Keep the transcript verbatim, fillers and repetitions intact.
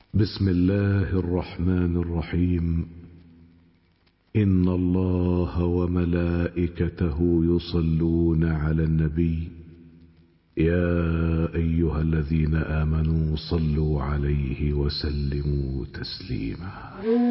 بسم الله الرحمن الرحيم. إن الله وملائكته يصلون على النبي يا أيها الذين آمنوا صلوا عليه وسلموا تسليما.